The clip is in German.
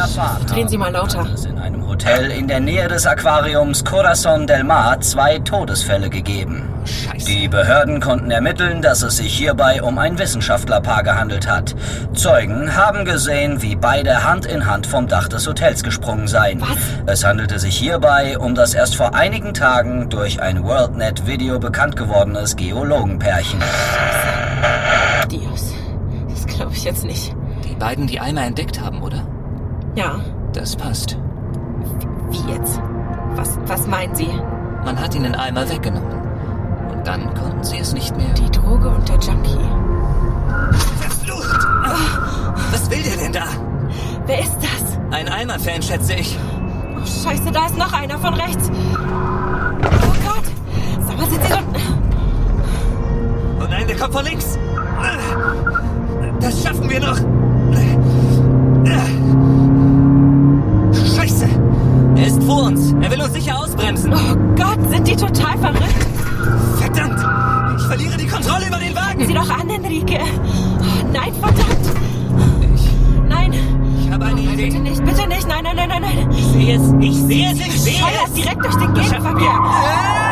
erfahren Drehen Sie mal lauter. hat es in einem Hotel in der Nähe des Aquariums Corazon del Mar 2 Todesfälle gegeben. Scheiße. Die Behörden konnten ermitteln, dass es sich hierbei um ein Wissenschaftlerpaar gehandelt hat. Zeugen haben gesehen, wie beide Hand in Hand vom Dach des Hotels gesprungen seien. Was? Es handelte sich hierbei um das erst vor einigen Tagen durch ein WorldNet-Video bekannt gewordenes Geologenpärchen. Dios. Das glaube ich jetzt nicht. Die beiden, die Eimer entdeckt haben, oder? Ja. Das passt. Wie jetzt? Was meinen Sie? Man hat ihnen Eimer weggenommen. Und dann konnten sie es nicht mehr. Die Droge und der Junkie. Verflucht! Was will der denn da? Wer ist das? Ein Eimer-Fan, schätze ich. Oh, Scheiße, da ist noch einer von rechts. Oh Gott. Sag mal, sind Sie dort? Oh nein, der kommt von links. Das schaffen wir noch. Scheiße! Er ist vor uns. Er will uns sicher ausbremsen. Oh Gott, sind die total verrückt? Verdammt! Ich verliere die Kontrolle über den Wagen. Sieh doch an, Enrique. Oh, nein, verdammt. Nein. Ich habe eine Idee. Bitte nicht, bitte nicht. Nein. Ich sehe es. Ich sehe es. Steuert direkt durch den Gegenverkehr.